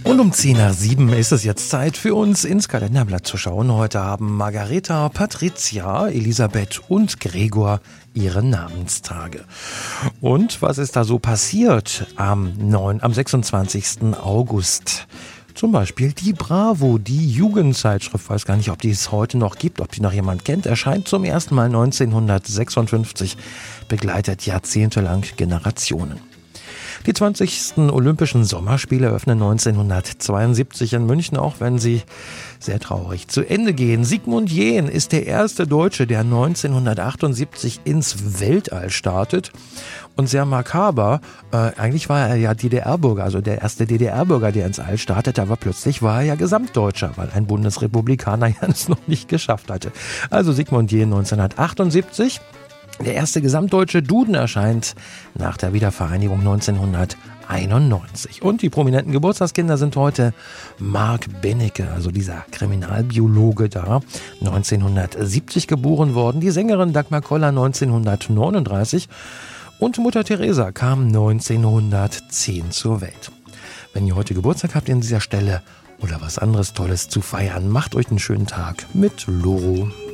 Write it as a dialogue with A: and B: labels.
A: Und um 6:10 ist es jetzt Zeit für uns ins Kalenderblatt zu schauen. Heute haben Margareta, Patricia, Elisabeth und Gregor ihre Namenstage. Und was ist da so passiert am 26. August? Zum Beispiel die Bravo, die Jugendzeitschrift, weiß gar nicht, ob die es heute noch gibt, ob die noch jemand kennt, erscheint zum ersten Mal 1956, begleitet jahrzehntelang Generationen. Die 20. Olympischen Sommerspiele eröffnen 1972 in München, auch wenn sie sehr traurig zu Ende gehen. Sigmund Jähn ist der erste Deutsche, der 1978 ins Weltall startet. Und sehr makaber, eigentlich war er ja DDR-Bürger, also der erste DDR-Bürger, der ins All startete, aber plötzlich war er ja Gesamtdeutscher, weil ein Bundesrepublikaner ja es noch nicht geschafft hatte. Also Sigmund Jähn 1978. Der erste gesamtdeutsche Duden erscheint nach der Wiedervereinigung 1991. Und die prominenten Geburtstagskinder sind heute Marc Benecke, also dieser Kriminalbiologe da, 1970 geboren worden. Die Sängerin Dagmar Koller 1939 und Mutter Teresa kam 1910 zur Welt. Wenn ihr heute Geburtstag habt an dieser Stelle oder was anderes Tolles zu feiern, macht euch einen schönen Tag mit Loro.